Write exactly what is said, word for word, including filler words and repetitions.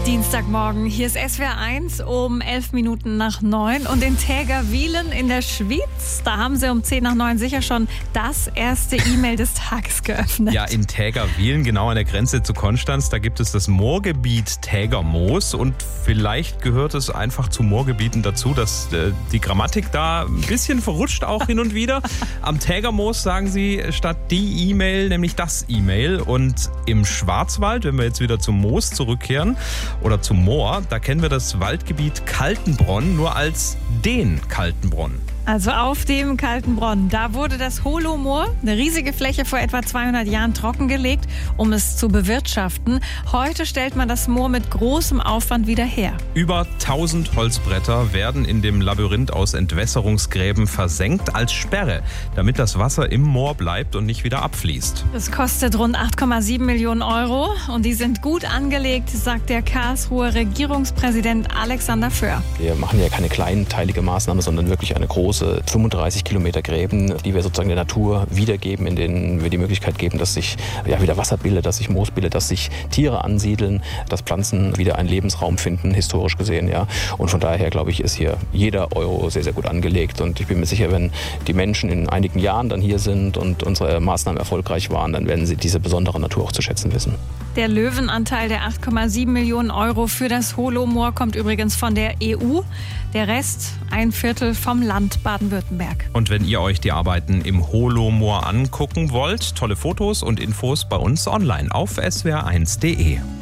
Dienstagmorgen, hier ist S W R eins um elf Minuten nach neun und in Tägerwilen in der Schweiz, da haben sie um zehn nach neun sicher schon das erste E-Mail des Tages geöffnet. Ja, in Tägerwilen, genau an der Grenze zu Konstanz, da gibt es das Moorgebiet Tägermoos und vielleicht gehört es einfach zu Moorgebieten dazu, dass äh, die Grammatik da ein bisschen verrutscht auch hin und wieder. Am Tägermoos sagen sie statt die E-Mail, nämlich das E-Mail, und im Schwarzwald, wenn wir jetzt wieder zum Moos zurückkehren, oder zum Moor, da kennen wir das Waldgebiet Kaltenbronn nur als den Kaltenbronn. Also auf dem Kaltenbronn, da wurde das Holomoor, eine riesige Fläche, vor etwa zweihundert Jahren trockengelegt, um es zu bewirtschaften. Heute stellt man das Moor mit großem Aufwand wieder her. Über tausend Holzbretter werden in dem Labyrinth aus Entwässerungsgräben versenkt als Sperre, damit das Wasser im Moor bleibt und nicht wieder abfließt. Das kostet rund acht Komma sieben Millionen Euro und die sind gut angelegt, sagt der Karlsruher Regierungspräsident Alexander Föhr. Wir machen ja keine kleinteilige Maßnahme, sondern wirklich eine große fünfunddreißig Kilometer Gräben, die wir sozusagen der Natur wiedergeben, in denen wir die Möglichkeit geben, dass sich ja, wieder Wasser bildet, dass sich Moos bildet, dass sich Tiere ansiedeln, dass Pflanzen wieder einen Lebensraum finden, historisch gesehen. Ja. Und von daher, glaube ich, ist hier jeder Euro sehr, sehr gut angelegt. Und ich bin mir sicher, wenn die Menschen in einigen Jahren dann hier sind und unsere Maßnahmen erfolgreich waren, dann werden sie diese besondere Natur auch zu schätzen wissen. Der Löwenanteil der acht Komma sieben Millionen Euro für das Holomoor kommt übrigens von der E U. Der Rest, ein Viertel vom Land Baden-Württemberg. Und wenn ihr euch die Arbeiten im Holomoor angucken wollt, tolle Fotos und Infos bei uns online auf S W R eins Punkt de.